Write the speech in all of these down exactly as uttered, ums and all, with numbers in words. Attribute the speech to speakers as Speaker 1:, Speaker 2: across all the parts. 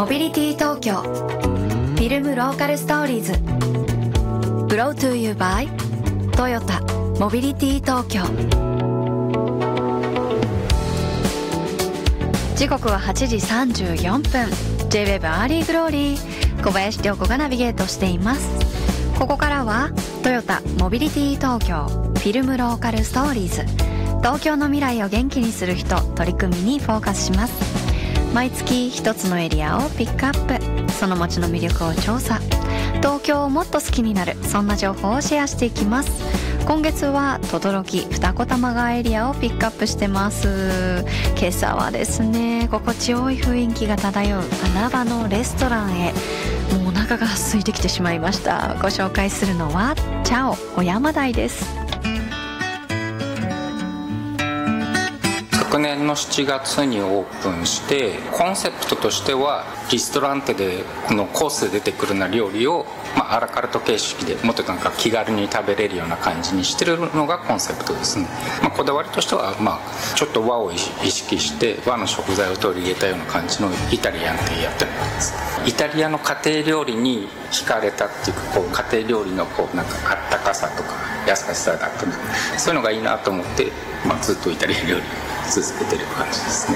Speaker 1: モビリティ東京フィルムローカルストーリーズ Brought to you by トヨタモビリティ東京。時刻ははちじさんじゅうよんぷん。 ジェイウェブ アーリーグローリー、小林涼子がナビゲートしています。ここからはトヨタモビリティ東京フィルムローカルストーリーズ、東京の未来を元気にする人、取り組みにフォーカスします。毎月一つのエリアをピックアップ、その街の魅力を調査、東京をもっと好きになる、そんな情報をシェアしていきます。今月は等々力二子玉川エリアをピックアップしてます。今朝はですね、心地よい雰囲気が漂う穴場のレストランへ、もうお腹が空いてきてしまいました。ご紹介するのはチャオ小山台です。
Speaker 2: 昨年のしちがつにオープンして、コンセプトとしてはリストランテでこのコースで出てくるような料理を、まあ、アラカルト形式でもっとなんか気軽に食べれるような感じにしてるのがコンセプトですね。まあ、こだわりとしては、まあ、ちょっと和を意識して和の食材を取り入れたような感じのイタリアンってやってるんです。イタリアの家庭料理に惹かれたっていうか、こう家庭料理のこうなんかあったかさとか優しさだとか、そういうのがいいなと思って、まあ、ずっとイタリア料理続けてる感じですね。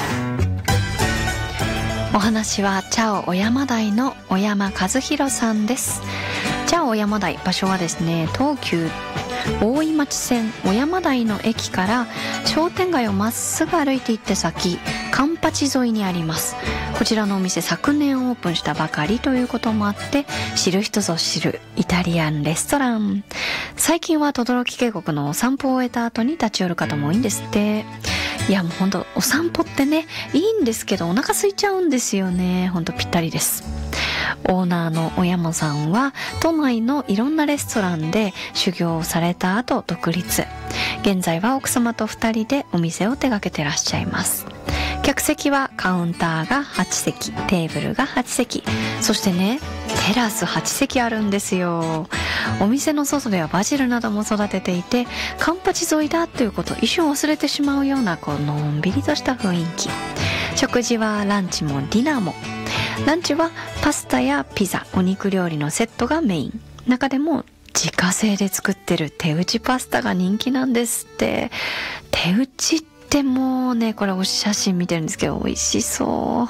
Speaker 1: お話はチャオ小山台の小山和弘さんです。チャオ小山台、場所はですね、東急大井町線小山台の駅から商店街をまっすぐ歩いていって先、カンパチ沿いにあります。こちらのお店、昨年オープンしたばかりということもあって、知る人ぞ知るイタリアンレストラン。最近は等々力渓谷のお散歩を終えた後に立ち寄る方も多いんですって。いやもうほんとお散歩ってね、いいんですけどお腹空いちゃうんですよね。ほんとぴったりです。オーナーの小山さんは都内のいろんなレストランで修行をされた後独立。現在は奥様とふたりでお店を手掛けてらっしゃいます。客席はカウンターがはちせき、テーブルがはちせき、そしてね、テラスはちせきあるんですよ。お店の外ではバジルなども育てていて、カンパチ沿いだということを一瞬忘れてしまうようなこうのんびりとした雰囲気。食事はランチもディナーも。ランチはパスタやピザ、お肉料理のセットがメイン。中でも自家製で作ってる手打ちパスタが人気なんですって。手打ちってもうね、これお写真見てるんですけど美味しそう。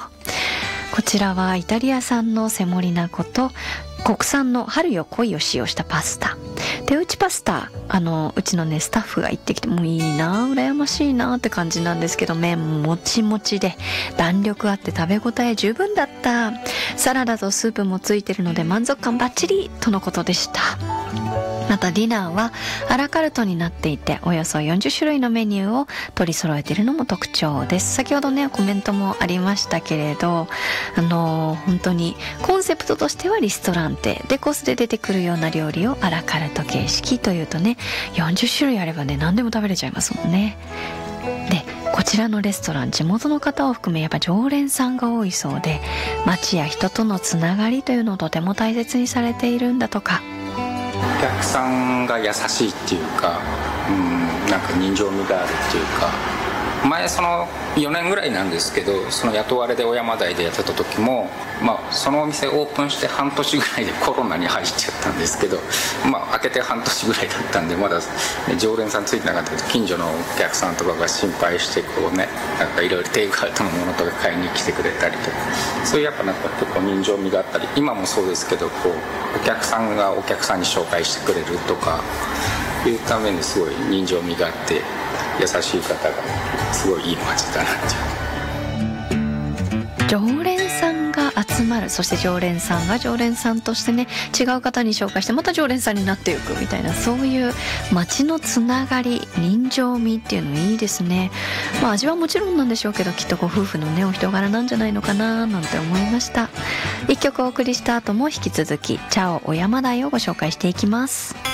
Speaker 1: こちらはイタリア産のセモリナ粉と国産の春よ恋を使用したパスタ。手打ちパスタ、あのうちのねスタッフが行ってきて、もういいな、羨ましいなって感じなんですけど、麺もちもちで弾力あって食べ応え十分だった。サラダとスープもついてるので満足感バッチリとのことでした。またディナーはアラカルトになっていて、およそよんじゅっしゅるいのメニューを取り揃えているのも特徴です。先ほどねコメントもありましたけれど、あのー、本当にコンセプトとしてはリストランテで、コースで出てくるような料理をアラカルト形式というとね、よんじゅっしゅるいあればね何でも食べれちゃいますもんね。でこちらのレストラン、地元の方を含めやっぱ常連さんが多いそうで、街や人とのつながりというのをとても大切にされているんだとか。
Speaker 2: お客さんが優しいっていうか、うん、なんか人情味があるっていうか、前そのよねんぐらいなんですけど、その雇われで小山台でやってた時も、まあ、そのお店オープンして半年ぐらいでコロナに入っちゃったんですけど、まあ、開けて半年ぐらいだったんでまだ、ね、常連さんついてなかったけど、近所のお客さんとかが心配してこうね、なんかいろいろテイクアウトのものとか買いに来てくれたりとか、そういうやっぱなんか結構人情味があったり、今もそうですけど、こうお客さんがお客さんに紹介してくれるとかいうためにすごい人情味があって優しい方がすごいいい街だなっていう。
Speaker 1: 常連さんが集まる、そして常連さんが常連さんとしてね、違う方に紹介してまた常連さんになっていくみたいな、そういう街のつながり、人情味っていうのいいですね。まあ味はもちろんなんでしょうけど、きっとご夫婦のねお人柄なんじゃないのかななんて思いました。一曲お送りした後も引き続きチャオ小山台をご紹介していきます。